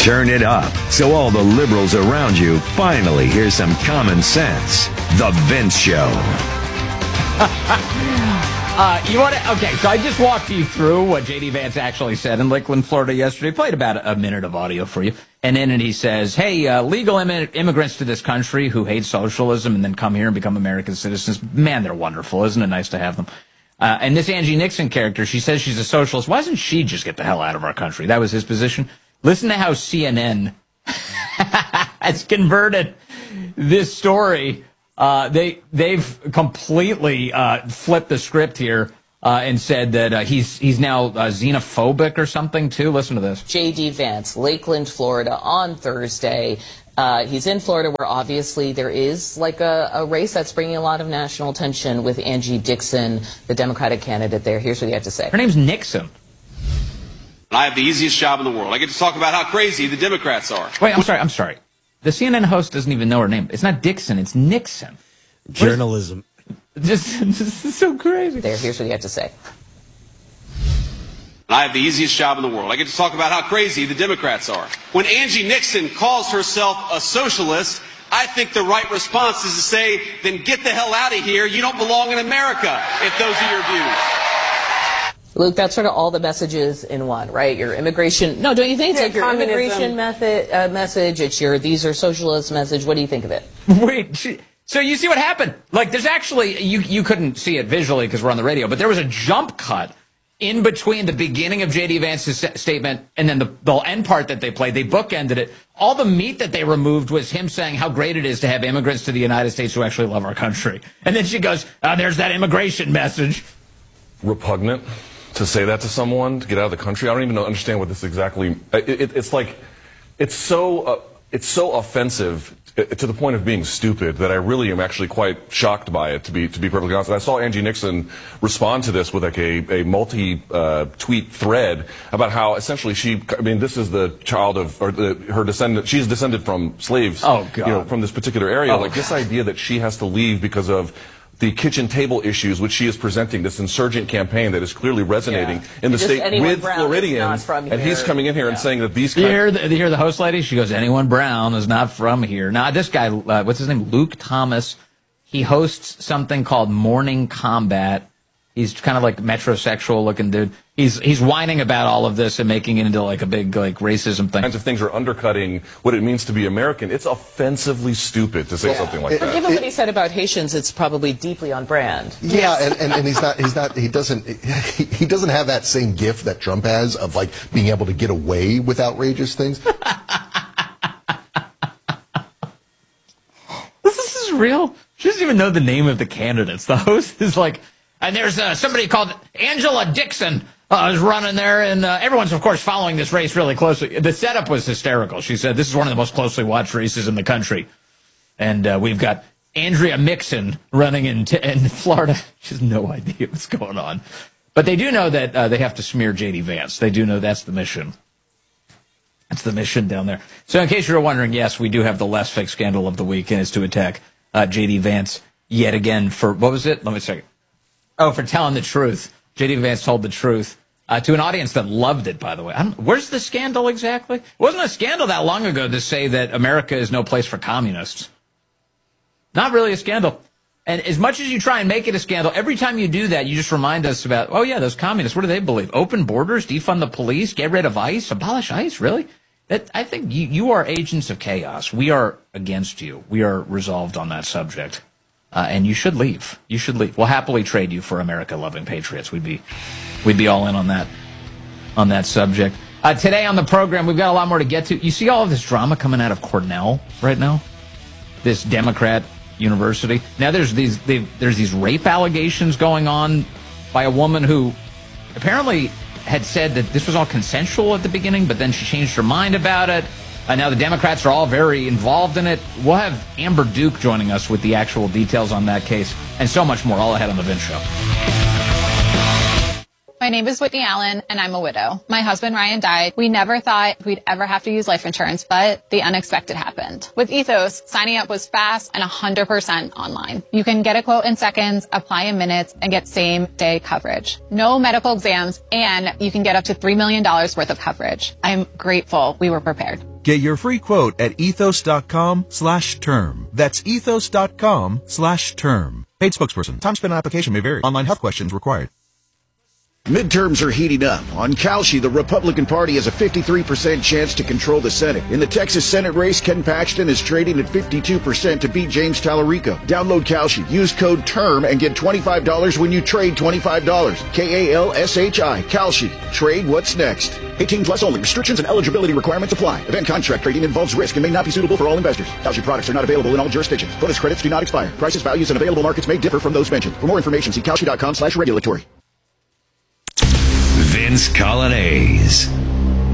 Turn it up so all the liberals around you finally hear some common sense. The Vince Show. You want to? Okay, so I just walked you through what J.D. Vance actually said in Lakeland, Florida yesterday. Played about a minute of audio for you. And in it he says, hey, legal immigrants to this country who hate socialism and then come here and become American citizens, man, they're wonderful. Isn't it nice to have them? And this Angie Nixon character, she says she's a socialist. Why doesn't she just get the hell out of our country? That was his position. Listen to how CNN has converted this story. They've completely flipped the script here and said that he's now xenophobic or something too. Listen to this. J.D. Vance, Lakeland, Florida, on Thursday. He's in Florida, where obviously there is like a race that's bringing a lot of national attention with Angie Dixon, the Democratic candidate there. Here's what he had to say. Her name's Nixon. I have the easiest job in the world. I get to talk about how crazy the Democrats are. Wait, I'm sorry. The CNN host doesn't even know her name. It's not Dixon, it's Nixon. Journalism. This is so crazy. There, here's what he had to say. I have the easiest job in the world. I get to talk about how crazy the Democrats are. When Angie Nixon calls herself a socialist, I think the right response is to say, then get the hell out of here. You don't belong in America if those are your views. Luke, that's sort of all the messages in one, right? Your immigration, no, don't you think? It's like your immigration message, it's your these are socialist message. What do you think of it? Wait, so you see what happened? Like, there's actually, you couldn't see it visually because we're on the radio, but there was a jump cut in between the beginning of J.D. Vance's statement and then the end part that they played. They bookended it. All the meat that they removed was him saying how great it is to have immigrants to the United States who actually love our country. And then she goes, there's that immigration message. Repugnant to say that to someone, to get out of the country. I don't even understand what this exactly. It's like, it's so offensive to the point of being stupid that I really am actually quite shocked by it. To be perfectly honest, and I saw Angie Nixon respond to this with like a multi-tweet thread about how essentially this is the child of her descendant. She's descended from slaves. Oh God. From this particular area. Oh, this idea that she has to leave because of the kitchen table issues which she is presenting, this insurgent campaign that is clearly resonating in the state with Floridians, and he's coming in here and saying that these. You hear the host lady? She goes, "Anyone brown is not from here." Now, this guy, what's his name? Luke Thomas. He hosts something called Morning Combat. He's kind of like metrosexual looking dude. He's whining about all of this and making it into like a big like racism thing. Kinds of things are undercutting what it means to be American. It's offensively stupid to say something like that. Given what he said about Haitians, it's probably deeply on brand. Yeah, and he doesn't have that same gift that Trump has of like being able to get away with outrageous things. This is real. She doesn't even know the name of the candidates. The host is like, and there's somebody called Angela Dixon is running there, and everyone's, of course, following this race really closely. The setup was hysterical. She said, this is one of the most closely watched races in the country. And we've got Andrea Mixon running in Florida. She has no idea what's going on. But they do know that they have to smear J.D. Vance. They do know that's the mission. That's the mission down there. So in case you're wondering, yes, we do have the less fake scandal of the week, and it's to attack J.D. Vance yet again for, what was it? Let me check. Oh, for telling the truth. J.D. Vance told the truth to an audience that loved it, by the way. Where's the scandal exactly? It wasn't a scandal that long ago to say that America is no place for communists. Not really a scandal. And as much as you try and make it a scandal, every time you do that, you just remind us about, oh, yeah, those communists, what do they believe? Open borders, defund the police, get rid of ICE, abolish ICE, really? I think you are agents of chaos. We are against you. We are resolved on that subject. And you should leave. You should leave. We'll happily trade you for America-loving patriots. We'd be all in on that subject. Today on the program, we've got a lot more to get to. You see all of this drama coming out of Cornell right now? This Democrat university. Now there's these rape allegations going on by a woman who apparently had said that this was all consensual at the beginning, but then she changed her mind about it. Now the Democrats are all very involved in it. We'll have Amber Duke joining us with the actual details on that case and so much more all ahead on The Vince Show. My name is Whitney Allen, and I'm a widow. My husband, Ryan, died. We never thought we'd ever have to use life insurance, but the unexpected happened. With Ethos, signing up was fast and 100% online. You can get a quote in seconds, apply in minutes, and get same-day coverage. No medical exams, and you can get up to $3 million worth of coverage. I'm grateful we were prepared. Get your free quote at ethos.com/term. That's ethos.com/term. Paid spokesperson. Time spent on application may vary. Online health questions required. Midterms are heating up. On Kalshi, the Republican Party has a 53% chance to control the Senate. In the Texas Senate race, Ken Paxton is trading at 52% to beat James Tallarico. Download Kalshi. Use code TERM and get $25 when you trade $25. KALSHI. Kalshi. Trade what's next. 18 plus only. Restrictions and eligibility requirements apply. Event contract trading involves risk and may not be suitable for all investors. Kalshi products are not available in all jurisdictions. Bonus credits do not expire. Prices, values, and available markets may differ from those mentioned. For more information, see kalshi.com/regulatory. Vince Colonnese.